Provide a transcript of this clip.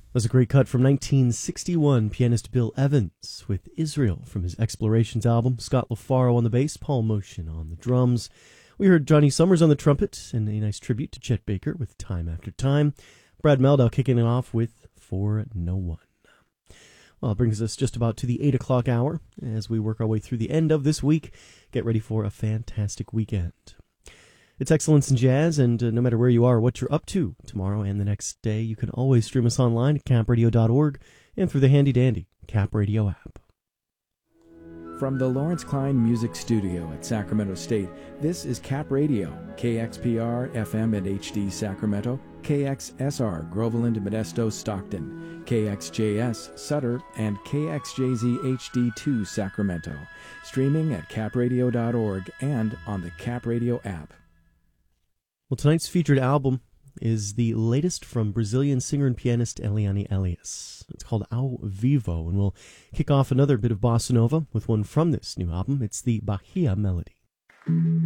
That's a great cut from 1961, pianist Bill Evans with Israel from his Explorations album. Scott LaFaro on the bass, Paul Motion on the drums. We heard Johnny Summers on the trumpet and a nice tribute to Chet Baker with Time After Time. Brad Mehldau kicking it off with For No One. Well, it brings us just about to the 8 o'clock hour as we work our way through the end of this week. Get ready for a fantastic weekend. It's Excellence in Jazz, and no matter where you are or what you're up to tomorrow and the next day, you can always stream us online at capradio.org and through the handy-dandy Cap Radio app. From the Lawrence Klein Music Studio at Sacramento State, this is Cap Radio, KXPR, FM and HD Sacramento, KXSR, Groveland, Modesto, Stockton, KXJS, Sutter, and KXJZ HD2 Sacramento. Streaming at capradio.org and on the Cap Radio app. Well, tonight's featured album is the latest from Brazilian singer and pianist Eliane Elias. It's called Ao Vivo, and we'll kick off another bit of bossa nova with one from this new album. It's the Bahia Melody.